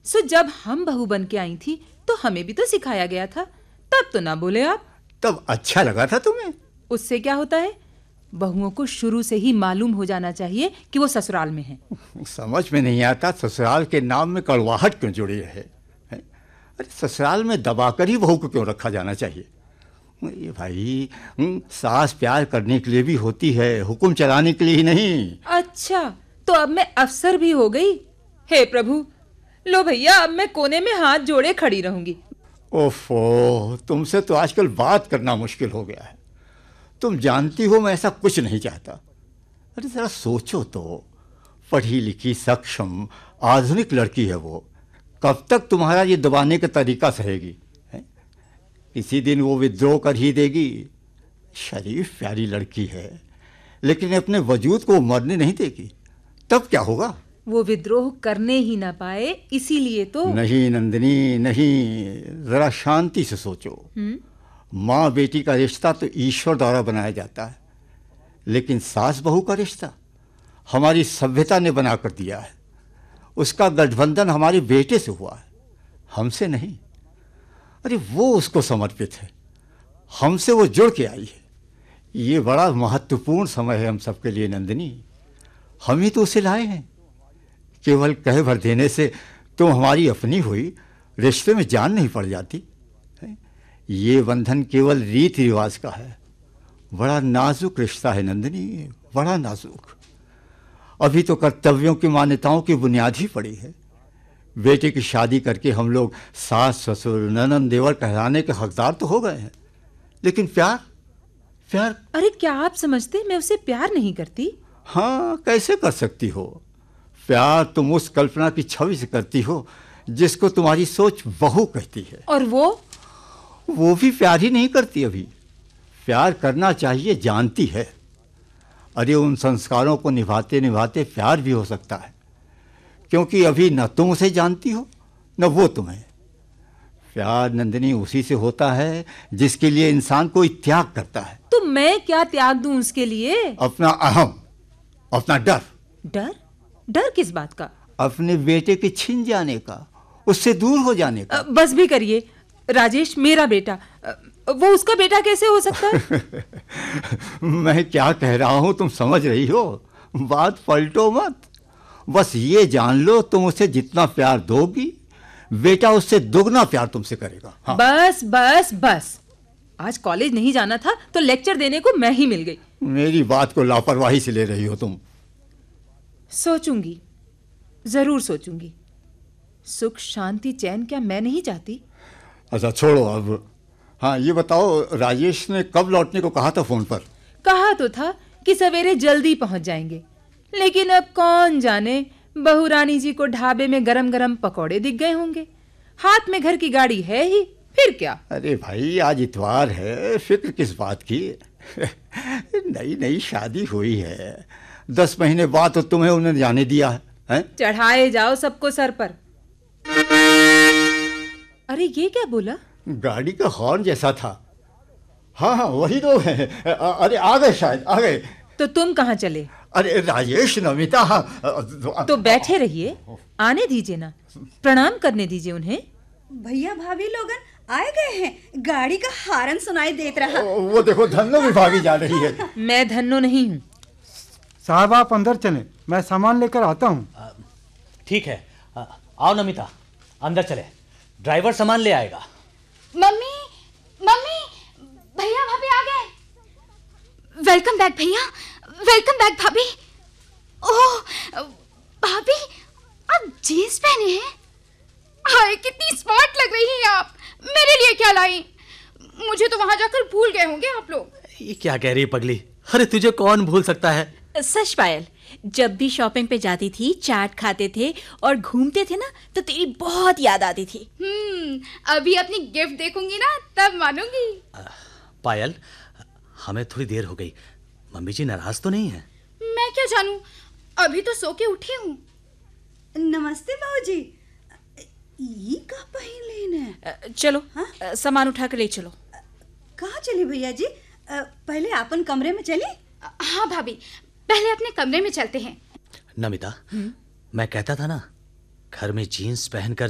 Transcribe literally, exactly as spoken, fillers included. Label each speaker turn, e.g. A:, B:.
A: सो जब हम बहू बन के आई थी तो हमें भी तो सिखाया गया था, तब तो ना बोले आप।
B: तब अच्छा लगा था तुम्हें?
A: उससे क्या होता है, बहुओं को शुरू से ही मालूम हो जाना चाहिए कि वो ससुराल में हैं।
B: समझ में नहीं आता ससुराल के नाम में कड़वाहट क्यों जुड़ी है, है? अरे ससुराल में दबाकर ही बहू को क्यों रखा जाना चाहिए? ये भाई सास प्यार करने के लिए भी होती है, हुक्म चलाने के लिए ही नहीं।
A: अच्छा, तो अब मैं अफसर भी हो गई? हे प्रभु, लो भैया, अब मैं कोने में हाथ जोड़े खड़ी रहूंगी।
B: ओफो, तुमसे तो आजकल बात करना मुश्किल हो गया है। तुम जानती हो मैं ऐसा कुछ नहीं चाहता। अरे जरा सोचो तो, पढ़ी लिखी सक्षम आधुनिक लड़की है वो, कब तक तुम्हारा ये दबाने का तरीका सहेगी? है? किसी दिन वो विद्रोह कर ही देगी। शरीफ प्यारी लड़की है, लेकिन अपने वजूद को मरने नहीं देगी। तब क्या होगा?
A: वो विद्रोह करने ही ना पाए, इसीलिए तो।
B: नहीं नंदिनी, नहीं, जरा शांति से सोचो। माँ बेटी का रिश्ता तो ईश्वर द्वारा बनाया जाता है, लेकिन सास बहू का रिश्ता हमारी सभ्यता ने बना कर दिया है। उसका गठबंधन हमारे बेटे से हुआ है, हमसे नहीं। अरे वो उसको समर्पित है, हमसे वो जुड़ के आई है। ये बड़ा महत्वपूर्ण समय है हम सबके लिए नंदिनी। हम ही तो उसे लाए हैं। केवल कह भर देने से तुम हमारी अपनी हुई, रिश्ते में जान नहीं पड़ जाती। ये बंधन केवल रीति रिवाज का है। बड़ा नाजुक रिश्ता है नंदिनी, बड़ा नाजुक। अभी तो कर्तव्यों की मान्यताओं की बुनियाद ही पड़ी है। बेटे की शादी करके हम लोग सास ससुर ननंद देवर कहलाने के हकदार तो हो गए हैं, लेकिन प्यार प्यार
A: अरे क्या आप समझते मैं उसे प्यार नहीं करती?
B: हाँ, कैसे कर सकती हो? प्यार तुम उस कल्पना की छवि से करती हो जिसको तुम्हारी सोच बहू कहती है।
A: और वो
B: वो भी प्यार ही नहीं करती। अभी प्यार करना चाहिए जानती है। अरे उन संस्कारों को निभाते निभाते प्यार भी हो सकता है, क्योंकि अभी न तुम उसे जानती हो न वो तुम्हें। प्यार नंदिनी उसी से होता है जिसके लिए इंसान कोई त्याग करता है।
A: तो मैं क्या त्याग दूं उसके लिए?
B: अपना अहम, अपना डर।
A: डर? डर किस बात का?
B: अपने बेटे के छिन जाने का, उससे दूर हो जाने का।
A: बस भी करिए राजेश, मेरा बेटा, वो उसका बेटा कैसे हो सकता है?
B: मैं क्या कह रहा हूं तुम समझ रही हो? बात पलटो मत। बस ये जान लो, तुम उसे जितना प्यार दोगी, बेटा उससे दुगना प्यार तुमसे करेगा। हाँ।
A: बस बस बस, आज कॉलेज नहीं जाना था तो लेक्चर देने को मैं ही मिल गई।
B: मेरी बात को लापरवाही से ले रही हो तुम।
A: सोचूंगी, जरूर सोचूंगी। सुख शांति चैन क्या मैं नहीं चाहती?
B: अच्छा छोड़ो अब। हाँ ये बताओ, राजेश ने कब लौटने को कहा था फोन पर?
A: कहा तो था कि सवेरे जल्दी पहुंच जाएंगे, लेकिन अब कौन जाने, बहू रानी जी को ढाबे में गरम गरम पकौड़े दिख गए होंगे। हाथ में घर की गाड़ी है ही, फिर क्या।
B: अरे भाई आज इतवार है, फिक्र किस बात की? नई नई शादी हुई है, दस महीने बाद तो तुम्हें उन्हें जाने दिया है, है?
A: चढ़ाए जाओ सबको सर पर। अरे ये क्या बोला?
B: गाड़ी का हॉर्न जैसा था। हाँ हाँ वही लोग हैं। अरे आ गए, शायद आ गए।
A: तो तुम कहाँ चले?
B: अरे राजेश नमिता। हाँ
A: तो बैठे रहिए, आने दीजिए ना, प्रणाम करने दीजिए उन्हें।
C: भैया भाभी लोगन आए गए हैं, गाड़ी का हारन सुनाई देत रहा।
B: वो देखो धन्नो भी भागी जा रही है।
A: मैं धन्नो नहीं हूँ।
D: साहब आप अंदर चलें, मैं सामान लेकर आता हूँ।
E: ठीक है, आओ नमिता अंदर चले, ड्राइवर सामान ले आएगा।
F: मम्मी मम्मी, भैया भाभी आ गए। वेलकम बैक भैया, वेलकम बैक भाभी। ओह भाभी, आप जीन्स पहने हैं? हाय कितनी स्मार्ट लग रही हैं आप। मेरे लिए क्या लाई? मुझे तो वहां जाकर भूल गए होंगे आप लोग।
E: ये क्या कह रही है पगली? अरे तुझे कौन भूल सकता है।
G: सच पायल, जब भी शॉपिंग पे जाती थी, चाट खाते थे और घूमते थे ना, तो तेरी बहुत याद आती थी।
F: हम्म, अभी अपनी गिफ्ट देखूंगी ना तब मानूंगी।
E: पायल, हमें थोड़ी देर हो गई, मम्मी जी नाराज तो नहीं है?
F: मैं क्या जानूं, अभी तो सो के उठी हूँ।
C: नमस्ते बाबूजी। ये का पहन लेना?
G: चलो हाँ? सामान उठा कर ले चलो।
C: कहाँ चली भैया जी? पहले अपन कमरे में चले।
F: हाँ भाभी, पहले अपने कमरे में चलते हैं।
E: नमिता, मैं कहता था ना, घर में जीन्स पहनकर